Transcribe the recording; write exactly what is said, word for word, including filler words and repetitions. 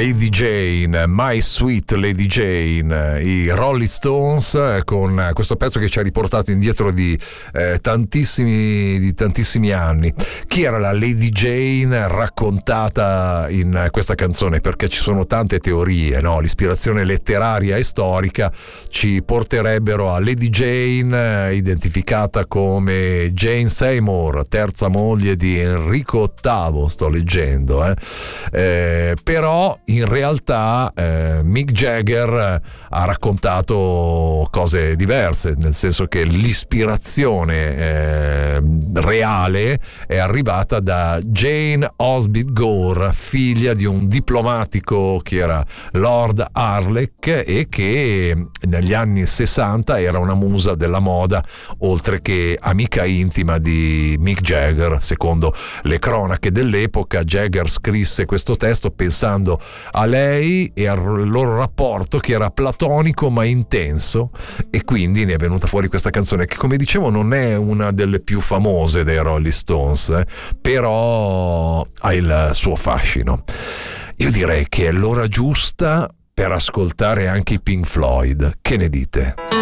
Lady Jane, My Sweet Lady Jane, i Rolling Stones, con questo pezzo che ci ha riportato indietro di eh, tantissimi di tantissimi anni. Chi era la Lady Jane raccontata in questa canzone? Perché ci sono tante teorie, no? L'ispirazione letteraria e storica ci porterebbero a Lady Jane, identificata come Jane Seymour, terza moglie di Enrico ottavo, sto leggendo, eh. Eh, però in realtà eh, Mick Jagger ha raccontato cose diverse, nel senso che l'ispirazione eh, reale è arrivata da Jane Osbit Gore, figlia di un diplomatico che era Lord Harlech e che negli anni sessanta era una musa della moda, oltre che amica intima di Mick Jagger. Secondo le cronache dell'epoca, Jagger scrisse questo testo pensando a lei e al loro rapporto, che era platonico ma intenso, e quindi ne è venuta fuori questa canzone che, come dicevo, non è una delle più famose dei Rolling Stones, eh, però ha il suo fascino. Io direi che è l'ora giusta per ascoltare anche i Pink Floyd. Che ne dite?